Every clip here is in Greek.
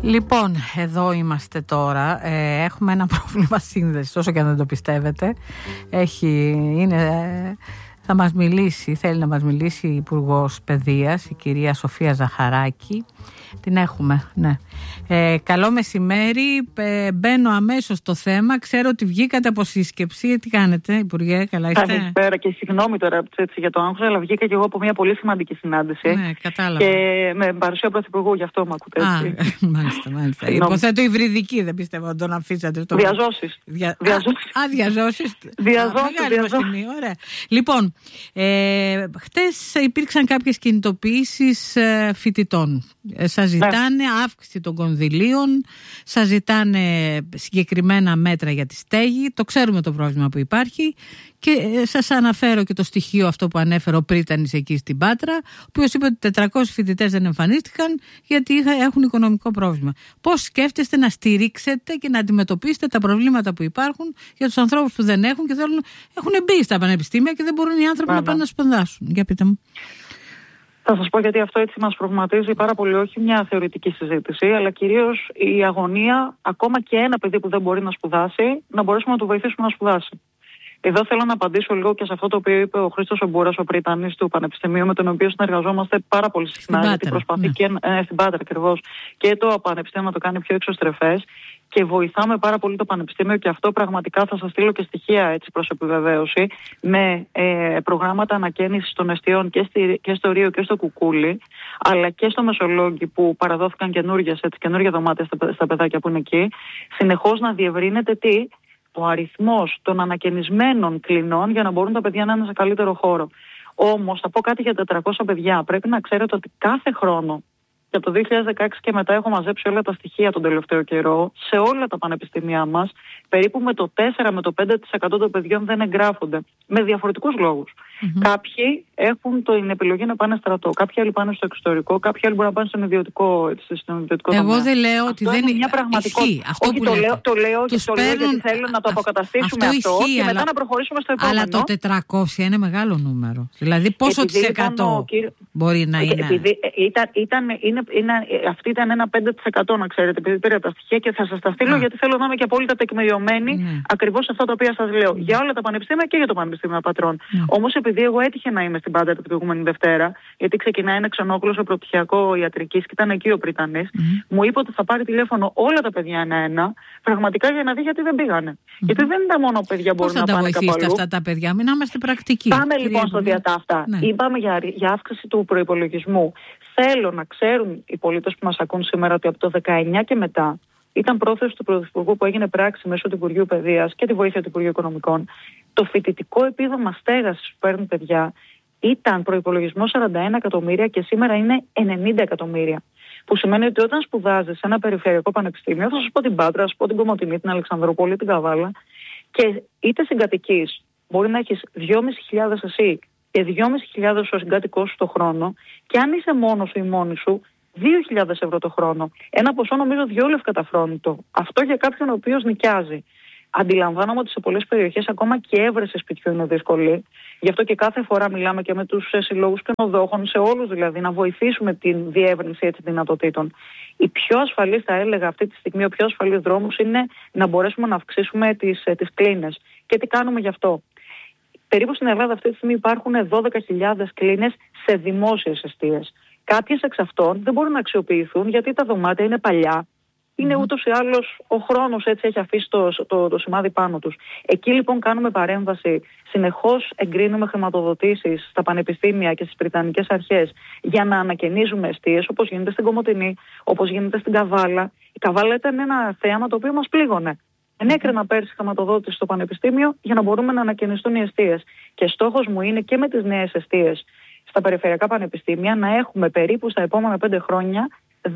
Λοιπόν, εδώ είμαστε τώρα. Έχουμε ένα πρόβλημα σύνδεσης, όσο και αν δεν το πιστεύετε. Θέλει να μας μιλήσει η Υπουργός Παιδείας, η κυρία Σοφία Ζαχαράκη. Την έχουμε, ναι. Καλό μεσημέρι. Μπαίνω αμέσως στο θέμα. Ξέρω ότι βγήκατε από σύσκεψη. Τι κάνετε, Υπουργέ, καλά είστε? Καλησπέρα και συγγνώμη τώρα για το άγχος, αλλά βγήκα και εγώ από μια πολύ σημαντική συνάντηση. Ναι, κατάλαβα. Και με παρουσία Πρωθυπουργού, γι' αυτό με ακούτε έτσι. Μάλιστα. Υποθέτω υβριδική, δεν πιστεύω να τον αφήσατε. Διαζώσεις. Διαζώσεις. Ωραία. Λοιπόν, χτες υπήρξαν κάποιες κινητοποιήσεις φοιτητών. Σας ζητάνε αύξηση των κονδυλίων, σας ζητάνε συγκεκριμένα μέτρα για τη στέγη. Το ξέρουμε το πρόβλημα που υπάρχει και σας αναφέρω και το στοιχείο αυτό που ανέφερε ο Πρίτανης εκεί στην Πάτρα, ο οποίος είπε ότι 400 φοιτητές δεν εμφανίστηκαν γιατί έχουν οικονομικό πρόβλημα. Πώς σκέφτεστε να στηρίξετε και να αντιμετωπίσετε τα προβλήματα που υπάρχουν για τους ανθρώπους που δεν έχουν και έχουν μπει στα πανεπιστήμια και δεν μπορούν οι άνθρωποι να πάνε να σπουδάσουν? Για πείτε μου. Θα σας πω γιατί αυτό έτσι μας προβληματίζει πάρα πολύ, όχι μια θεωρητική συζήτηση, αλλά κυρίως η αγωνία, ακόμα και ένα παιδί που δεν μπορεί να σπουδάσει, να μπορέσουμε να του βοηθήσουμε να σπουδάσει. Εδώ θέλω να απαντήσω λίγο και σε αυτό το οποίο είπε ο Χρήστος Ομπούρας, ο Πριτανής του Πανεπιστημίου, με τον οποίο συνεργαζόμαστε πάρα πολύ συχνά, γιατί προσπαθεί και στην Πάτρα ακριβώς και το Πανεπιστήμιο να το κάνει πιο εξωστρεφές. Και βοηθάμε πάρα πολύ το Πανεπιστήμιο, και αυτό πραγματικά θα σας στείλω και στοιχεία έτσι προς επιβεβαίωση, με προγράμματα ανακαίνησης των εστιών και στο Ρίο και στο Κουκούλι, αλλά και στο Μεσολόγγι, που παραδόθηκαν καινούργια δωμάτια στα παιδάκια που είναι εκεί. Συνεχώς να διευρύνεται ο αριθμός των ανακαινισμένων κλινών για να μπορούν τα παιδιά να είναι σε καλύτερο χώρο. Όμως, θα πω κάτι για 400 παιδιά. Πρέπει να ξέρετε ότι κάθε χρόνο, και από το 2016 και μετά έχω μαζέψει όλα τα στοιχεία τον τελευταίο καιρό, σε όλα τα πανεπιστήμια μας, περίπου με το 4 με το 5% των παιδιών δεν εγγράφονται. Με διαφορετικούς λόγους. Κάποιοι έχουν την επιλογή να πάνε στρατό, κάποιοι άλλοι πάνε στο εξωτερικό, κάποιοι άλλοι μπορούν να πάνε στον ιδιωτικό τομέα. Εγώ δεν λέω ότι δεν είναι μια πραγματικότητα. Όχι, το λέω γιατί θέλω να το αποκαταστήσουμε αυτό και μετά να προχωρήσουμε στο επόμενο. Αλλά το 400 είναι μεγάλο νούμερο. Δηλαδή πόσο της εκατό μπορεί να είναι? Αυτή ήταν ένα 5%, να ξέρετε, επειδή πήρα τα στοιχεία, και θα σας τα στείλω γιατί θέλω να είμαι και απόλυτα τεκμηριωμένη ακριβώς αυτά τα οποία σας λέω. Για όλα τα πανεπιστήμια και για το Πανεπιστήμιο Πατρών. Όμως, επειδή εγώ έτυχε να είμαι στην Πάτρα την προηγούμενη Δευτέρα, γιατί ξεκινάει ένα ξενόκουλο προπτυχιακό ιατρικής και ήταν εκεί ο Πριτανής, μου είπε ότι θα πάρει τηλέφωνο όλα τα παιδιά ένα-ένα, πραγματικά για να δει γιατί δεν πήγανε. Γιατί δεν ήταν μόνο παιδιά που μπορούν να πάνε κάπου αλλού. Πώς θα τα βοηθήσετε αυτά τα παιδιά, μην είμαστε πρακτικοί? Πάμε λοιπόν στο διατάφτα. Είπαμε για αύξηση του προϋπολογισμού. Θέλω να ξέρουν οι πολίτες που μας ακούν σήμερα ότι από το 19 και μετά ήταν πρόθεση του Πρωθυπουργού, που έγινε πράξη μέσω του Υπουργείου Παιδείας και τη βοήθεια του Υπουργείου Οικονομικών, το φοιτητικό επίδομα στέγασης που παίρνουν παιδιά ήταν προϋπολογισμό 41 εκατομμύρια και σήμερα είναι 90 εκατομμύρια. Που σημαίνει ότι όταν σπουδάζεις σε ένα περιφερειακό πανεπιστήμιο, θα σας πω την Πάτρα, θα σας πω την Κομοτηνή, την Αλεξανδρούπολη, την Καβάλα, και είτε συγκατοικείς, μπορεί να έχεις 2.500 εσύ και 2.500 ο συγκάτοικός σου το χρόνο, και αν είσαι μόνος σου ή μόνη σου, 2.000 ευρώ το χρόνο. Ένα ποσό νομίζω διόλευκα καταφρόνητο. Αυτό για κάποιον ο οποίος νοικιάζει. Αντιλαμβάνομαι ότι σε πολλές περιοχές ακόμα και έβρεση σπιτιού είναι δύσκολη. Γι' αυτό και κάθε φορά μιλάμε και με τους συλλόγους ξενοδόχων, σε όλους δηλαδή, να βοηθήσουμε την διεύρυνση έτσι δυνατοτήτων. Η πιο ασφαλής, θα έλεγα αυτή τη στιγμή, ο πιο ασφαλής δρόμος είναι να μπορέσουμε να αυξήσουμε τις κλίνες. Και τι κάνουμε γι' αυτό? Περίπου στην Ελλάδα αυτή τη στιγμή υπάρχουν 12.000 κλίνες σε δημόσιες εστίες. Κάποιες εξ αυτών δεν μπορούν να αξιοποιηθούν γιατί τα δωμάτια είναι παλιά. Είναι ούτως ή άλλως ο χρόνος έτσι έχει αφήσει το σημάδι πάνω τους. Εκεί λοιπόν κάνουμε παρέμβαση. Συνεχώς εγκρίνουμε χρηματοδοτήσεις στα πανεπιστήμια και στις πριτανικές αρχές για να ανακαινίζουμε εστίες, όπως γίνεται στην Κομοτηνή, όπως γίνεται στην Καβάλα. Η Καβάλα ήταν ένα θέαμα το οποίο μας πλήγωνε. Ενέκρινα πέρσι χρηματοδότηση στο Πανεπιστήμιο για να μπορούμε να ανακαινιστούν οι εστίες. Και στόχος μου είναι και με τις νέες εστίες στα περιφερειακά πανεπιστήμια να έχουμε περίπου στα επόμενα 5 χρόνια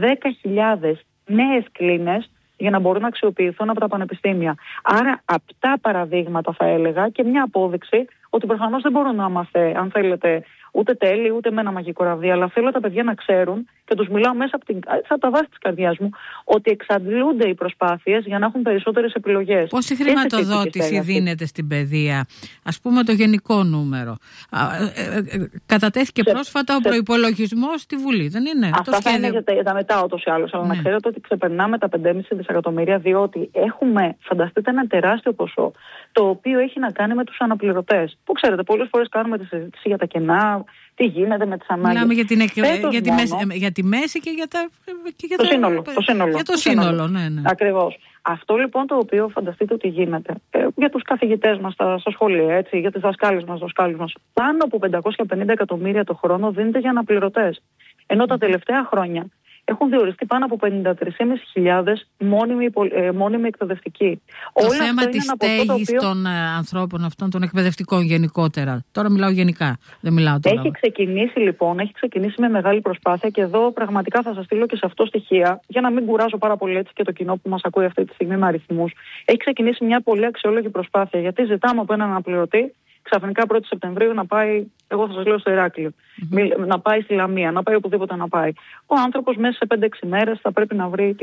10.000 νέες κλίνες για να μπορούν να αξιοποιηθούν από τα πανεπιστήμια. Άρα, απτά παραδείγματα θα έλεγα και μια απόδειξη ότι προφανώς δεν μπορούν να είμαστε, αν θέλετε, ούτε τέλει, ούτε με ένα μαγικό ραβδί. Αλλά θέλω τα παιδιά να ξέρουν και τους μιλάω μέσα από τα βάση της καρδιάς μου ότι εξαντλούνται οι προσπάθειες για να έχουν περισσότερες επιλογές. Πόση χρηματοδότηση δίνεται στην παιδεία, ας πούμε το γενικό νούμερο? Κατατέθηκε πρόσφατα ο προϋπολογισμός στη Βουλή, δεν είναι? Αυτά θα είναι για τα μετά ούτως ή άλλως. Αλλά να ξέρετε ότι ξεπερνάμε τα 5,5 δισεκατομμύρια, διότι έχουμε, φανταστείτε, ένα τεράστιο ποσό το οποίο έχει να κάνει με τους αναπληρωτές. Που ξέρετε, πολλές φορές κάνουμε τη συζήτηση για τα κενά, τι γίνεται με τις ανάγκες. Μιλάμε για τη μέση και για το σύνολο. Ναι. Ακριβώς. Αυτό λοιπόν το οποίο φανταστείτε ότι γίνεται για τους καθηγητές μας στα σχολεία, έτσι, για τις δασκάλες μας, πάνω από 550 εκατομμύρια το χρόνο δίνεται για αναπληρωτές. Ενώ τα τελευταία χρόνια έχουν διοριστεί πάνω από 53.500 μόνιμοι εκπαιδευτικοί. Το θέμα της στέγης των ανθρώπων αυτών, των εκπαιδευτικών γενικότερα. Τώρα μιλάω γενικά, δεν μιλάω τώρα. Έχει ξεκινήσει με μεγάλη προσπάθεια και εδώ πραγματικά θα σας στείλω και σε αυτό στοιχεία, για να μην κουράζω πάρα πολύ έτσι και το κοινό που μας ακούει αυτή τη στιγμή με αριθμούς. Έχει ξεκινήσει μια πολύ αξιόλογη προσπάθεια, γιατί ζητάμε από έναν αναπληρωτή ξαφνικά 1η Σεπτεμβρίου να πάει, εγώ θα σας λέω, στο Ηράκλειο, να πάει στη Λαμία, να πάει οπουδήποτε να πάει. Ο άνθρωπος μέσα σε 5-6 μέρες θα πρέπει να βρει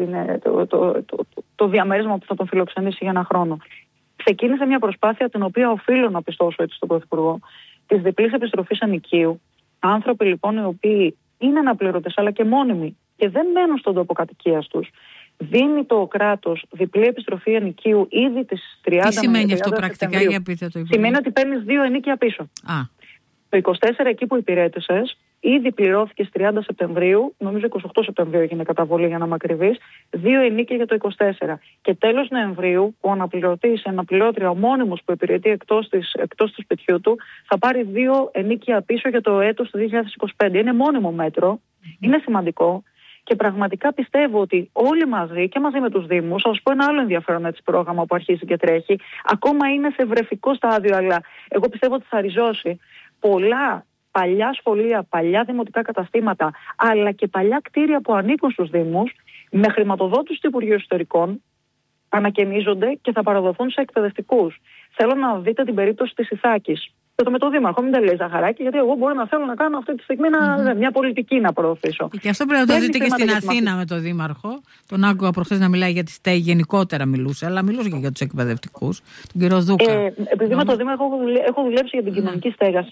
το διαμέρισμα που θα τον φιλοξενήσει για ένα χρόνο. Ξεκίνησε μια προσπάθεια την οποία οφείλω να πιστώσω έτσι στον Πρωθυπουργό, της διπλής επιστροφής ενοικίου. Άνθρωποι λοιπόν οι οποίοι είναι αναπληρωτές αλλά και μόνιμοι και δεν μένουν στον τόπο κατοικίας τους. Δίνει το κράτος διπλή επιστροφή ενοικίου ήδη τις 30. Τι σημαίνει αυτό πρακτικά, για πείτε το? Σημαίνει ότι παίρνεις 2 ενίκια πίσω. Το 24 εκεί που υπηρέτησες ήδη πληρώθηκε στις 30 Σεπτεμβρίου, νομίζω 28 Σεπτεμβρίου έγινε καταβολή για να είμαι ακριβής, 2 ενίκια για το 24. Και τέλος Νοεμβρίου, ο αναπληρωτής, αναπληρώτρια, ο μόνιμος που υπηρετεί εκτός του σπιτιού του, θα πάρει 2 ενίκια πίσω για το έτος του 2025. Είναι μόνιμο μέτρο, είναι σημαντικό. Και πραγματικά πιστεύω ότι όλοι μαζί και μαζί με τους Δήμους, θα σας πω ένα άλλο ενδιαφέρον έτσι πρόγραμμα που αρχίζει και τρέχει, ακόμα είναι σε βρεφικό στάδιο, αλλά εγώ πιστεύω ότι θα ριζώσει πολλά παλιά σχολεία, παλιά δημοτικά καταστήματα, αλλά και παλιά κτίρια που ανήκουν στους Δήμους, με χρηματοδότηση του Υπουργείου Εσωτερικών, ανακαινίζονται και θα παραδοθούν σε εκπαιδευτικούς. Θέλω να δείτε την περίπτωση της Ιθάκης. Με το Δήμαρχο, μην τα λέει Ζαχαράκη, γιατί εγώ μπορώ να θέλω να κάνω αυτή τη στιγμή μια πολιτική να προωθήσω. Και αυτό πρέπει να το δείτε και στην Αθήνα με τον Δήμαρχο. Τον άκουγα προχθές να μιλάει για τη στέγη, γενικότερα μιλούσε, αλλά μιλούσε και για τους εκπαιδευτικούς. Τον κύριο Δούκα. Επειδή με τον Δήμαρχο έχω δουλέψει για την κοινωνική στέγαση.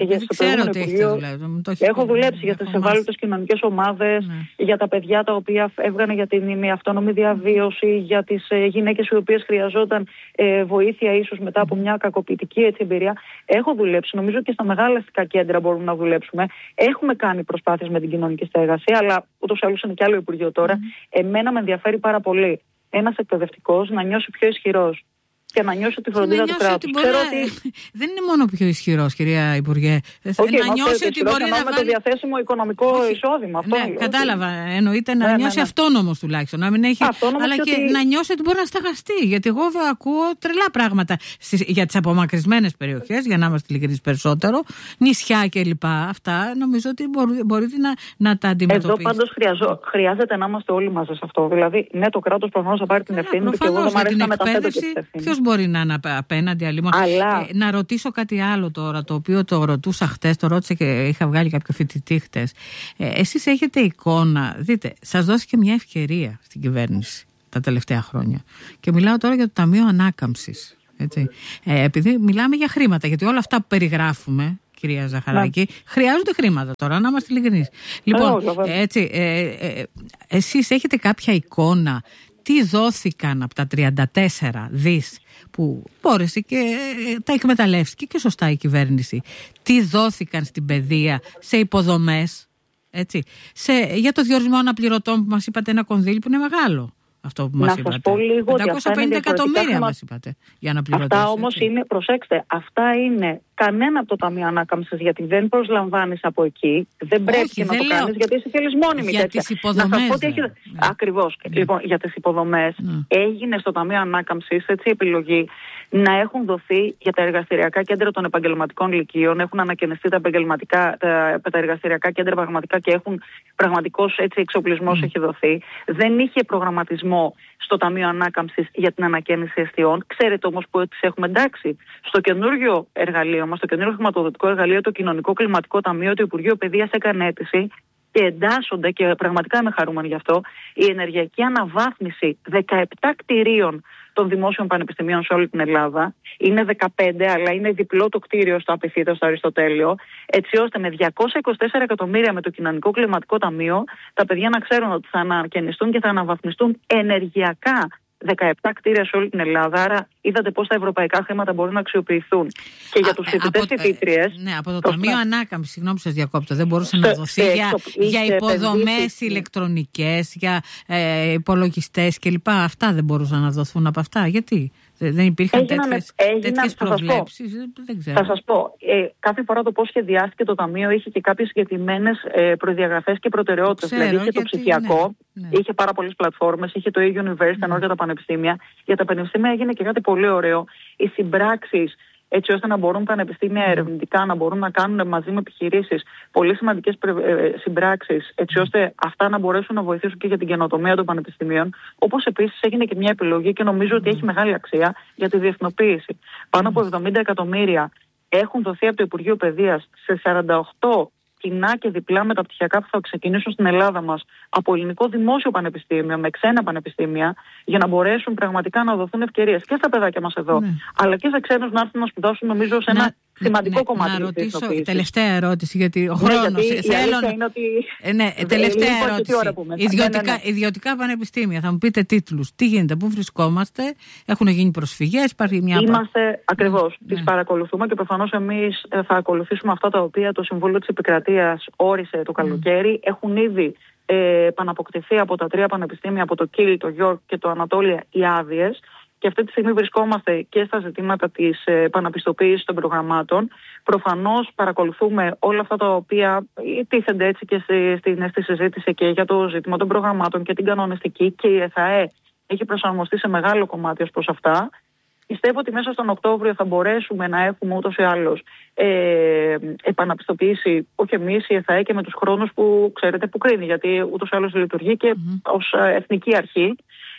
Έχω δουλέψει για τις ευάλωτες κοινωνικές ομάδες, για τα παιδιά τα οποία έβγανε για την αυτόνομη διαβίωση, για τις γυναίκες οι οποίες χρειαζόταν βοήθεια ίσως μετά από μια κακοποιητική εμπειρία. Έχω δουλέψει. Νομίζω και στα μεγάλα αστικά κέντρα μπορούμε να δουλέψουμε. Έχουμε κάνει προσπάθειες με την κοινωνική στέγαση, αλλά ούτως ή άλλως είναι και άλλο Υπουργείο τώρα. Εμένα με ενδιαφέρει πάρα πολύ ένας εκπαιδευτικός να νιώσει πιο ισχυρός και να νιώσει τη φροντίδα του κράτους. Δεν είναι μόνο πιο ισχυρός, κυρία Υπουργέ. Να νιώσει ότι μπορεί να βάλει το διαθέσιμο οικονομικό εισόδημα. Ναι, κατάλαβα. Εννοείται να νιώσει αυτόνομος τουλάχιστον. Να μην έχει, αλλά και να νιώσει ότι μπορεί να στεγαστεί. Γιατί εγώ ακούω τρελά πράγματα για τις απομακρυσμένες περιοχές, για να είμαστε ειλικρινείς περισσότερο, νησιά κλπ. Αυτά νομίζω ότι μπορείτε να τα αντιμετωπίσετε. Εδώ πάντως χρειάζεται να είμαστε όλοι μαζί σε αυτό. Δηλαδή, ναι, το κράτος προφανώς θα πάρει την ευθύνη του και εγώ δεν μου αρέσει να μεταθέτω και την ευθύνη. Μπορεί να είναι απέναντι αλλήμον. Αλλά... να ρωτήσω κάτι άλλο τώρα, το οποίο το ρωτούσα χτες, το ρώτησα και είχα βγάλει κάποιο φοιτητή χτες. Εσείς έχετε εικόνα, δείτε, σας δόθηκε μια ευκαιρία στην κυβέρνηση τα τελευταία χρόνια. Και μιλάω τώρα για το Ταμείο Ανάκαμψης. Έτσι. Επειδή μιλάμε για χρήματα, γιατί όλα αυτά που περιγράφουμε, κυρία Ζαχαράκη, χρειάζονται χρήματα τώρα, να είμαστε ειλικρινείς. Λοιπόν, εσείς έχετε κάποια εικόνα τι δόθηκαν από τα 34 δις που μπόρεσε και τα εκμεταλλεύτηκε και σωστά η κυβέρνηση, τι δόθηκαν στην παιδεία, σε υποδομές, έτσι, για το διορισμό αναπληρωτών που μας είπατε, ένα κονδύλι που είναι μεγάλο. Αυτό που μας είπατε. Να σας πω λίγο 550 εκατομμύρια μας είπατε για αναπληρωτές. Αυτά όμως είναι, προσέξτε, αυτά είναι κανένα από το Ταμείο Ανάκαμψης, γιατί δεν προσλαμβάνεις από εκεί, δεν πρέπει και να το κάνεις, γιατί εσύ θέλεις μόνιμη για τις υποδομές. Ακριβώς. Λοιπόν, για τις υποδομές έγινε στο Ταμείο Ανάκαμψης έτσι επιλογή να έχουν δοθεί για τα εργαστηριακά κέντρα των επαγγελματικών λυκείων. Έχουν ανακαινιστεί τα εργαστηριακά κέντρα πραγματικά και έχουν πραγματικός εξοπλισμός έχει δοθεί. Δεν είχε προγραμματισμό στο Ταμείο Ανάκαμψης για την ανακαίνιση εστιών. Ξέρετε όμως που τις έχουμε εντάξει. Στο καινούργιο εργαλείο μας, στο καινούργιο χρηματοδοτικό εργαλείο, το Κοινωνικό Κλιματικό Ταμείο, το Υπουργείο Παιδείας έκανε αίτηση και εντάσσονται, και πραγματικά είμαι χαρούμενη γι' αυτό, η ενεργειακή αναβάθμιση 17 κτηρίων των δημόσιων πανεπιστημίων σε όλη την Ελλάδα. Είναι 15, αλλά είναι διπλό το κτίριο στο Απειθήτο, στο Αριστοτέλειο, έτσι ώστε με 224 εκατομμύρια με το Κοινωνικό Κλιματικό Ταμείο τα παιδιά να ξέρουν ότι θα ανακαινιστούν και θα αναβαθμιστούν ενεργειακά 17 κτίρια σε όλη την Ελλάδα. Άρα είδατε πώς τα ευρωπαϊκά χρήματα μπορούν να αξιοποιηθούν. Και για τους φοιτητές και φοιτητρίες. Ναι, από το Ταμείο Ανάκαμψης, συγγνώμη που σας διακόπτω, δεν μπορούσε να δοθεί για υποδομές ηλεκτρονικές, για υπολογιστές κλπ. Αυτά δεν μπορούσαν να δοθούν από αυτά. Γιατί δεν υπήρχαν τέτοιες προβλέψεις? Θα σας πω. Κάθε φορά το πώς σχεδιάστηκε το Ταμείο είχε και κάποιες συγκεκριμένες προδιαγραφές και προτεραιότητες. Δηλαδή είχε το ψηφιακό, είχε πάρα πολλές πλατφόρμες, είχε το e-University ενώ για τα πανεπιστήμια. Για τα πανεπιστήμια έγινε και κάτι πολύ ωραίο. Οι συμπράξεις, έτσι ώστε να μπορούν τα πανεπιστήμια ερευνητικά να μπορούν να κάνουν μαζί με επιχειρήσεις πολύ σημαντικές συμπράξεις, έτσι ώστε αυτά να μπορέσουν να βοηθήσουν και για την καινοτομία των πανεπιστημίων. Όπως επίσης έγινε και μια επιλογή και νομίζω ότι έχει μεγάλη αξία για τη διεθνοποίηση. Πάνω από 70 εκατομμύρια έχουν δοθεί από το Υπουργείο Παιδείας σε 48 κοινά και διπλά μεταπτυχιακά που θα ξεκινήσουν στην Ελλάδα μας από ελληνικό δημόσιο πανεπιστήμιο με ξένα πανεπιστήμια, για να μπορέσουν πραγματικά να δοθούν ευκαιρίες και στα παιδάκια μας εδώ, αλλά και σε ξένους να έρθουν να σπουδάσουν, νομίζω, σε ένα σημαντικό κομμάτι. Να ρωτήσω τελευταία ερώτηση, γιατί ο χρόνος. Τελευταία ερώτηση. Ιδιωτικά πανεπιστήμια, θα μου πείτε τίτλους. Τι γίνεται, πού βρισκόμαστε, έχουν γίνει προσφυγές, υπάρχει μια. Είμαστε ακριβώς. Τις παρακολουθούμε και προφανώς εμείς θα ακολουθήσουμε αυτά τα οποία το Συμβούλιο της Επικρατείας όρισε το καλοκαίρι. Έχουν ήδη επαναποκτηθεί από τα 3 πανεπιστήμια, από το Κίλ, το Γιόρκ και το Ανατόλια, οι άδειες. Και αυτή τη στιγμή βρισκόμαστε και στα ζητήματα της επαναπιστοποίησης των προγραμμάτων. Προφανώς παρακολουθούμε όλα αυτά τα οποία τίθενται έτσι και στη συζήτηση και για το ζήτημα των προγραμμάτων και την κανονιστική, και η ΕΘΑΕ έχει προσαρμοστεί σε μεγάλο κομμάτι ως προς αυτά. Πιστεύω ότι μέσα στον Οκτώβριο θα μπορέσουμε να έχουμε ούτως ή άλλως επαναπιστοποίηση, όχι εμείς, η ΕΘΑΕ, και με τους χρόνους που ξέρετε που κρίνει, γιατί ούτως ή άλλως λειτουργεί και ως εθνική αρχή.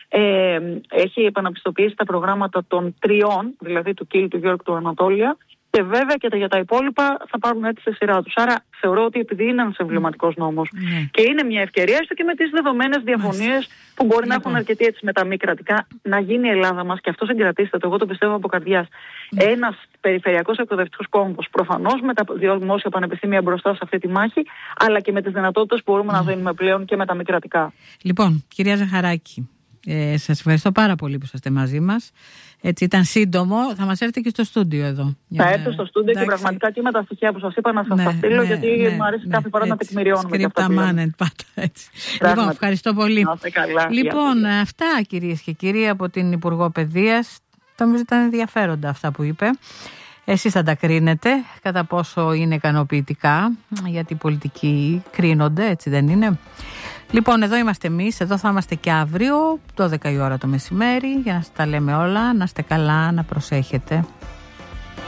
Έχει επαναπιστοποιήσει τα προγράμματα των 3, δηλαδή του Κίλ, του Γιόρκ, του Ανατόλια, και βέβαια και για τα υπόλοιπα θα πάρουν έτσι σε σειρά τους. Άρα θεωρώ ότι επειδή είναι ένας εμβληματικός νόμος και είναι μια ευκαιρία, έστω και με τις δεδομένες διαφωνίες που μπορεί να έχουν αρκετοί έτσι με τα μη κρατικά, να γίνει η Ελλάδα μας, και αυτό συγκρατήστε το, εγώ το πιστεύω από καρδιάς, ένας περιφερειακός εκπαιδευτικός κόμβος, προφανώς με τα δημόσια πανεπιστήμια μπροστά σε αυτή τη μάχη, αλλά και με τις δυνατότητες που μπορούμε να δίνουμε πλέον και με τα μη κρατικά. Λοιπόν, κυρία Ζαχαράκη, σας ευχαριστώ πάρα πολύ που είσαστε μαζί μας. Έτσι ήταν σύντομο. Θα μας έρθετε και στο στούντιο εδώ. Θα έρθω στο στούντιο και πραγματικά και με τα στοιχεία που σας είπα να σας τα στείλω, γιατί μου αρέσει κάθε φορά να τεκμηριώνουμε. Σκρίπτα μάνεν πάντα έτσι. Λοιπόν, ευχαριστώ πολύ. Λοιπόν, αυτά κυρίες και κύριοι από την Υπουργό Παιδείας. Νομίζω ήταν ενδιαφέροντα αυτά που είπε. Εσείς θα τα κρίνετε κατά πόσο είναι ικανοποιητικά, γιατί οι πολιτικοί κρίνονται, έτσι δεν είναι? Λοιπόν, εδώ είμαστε εμείς, εδώ θα είμαστε και αύριο, 12 η ώρα το μεσημέρι, για να σας τα λέμε όλα. Να είστε καλά, να προσέχετε.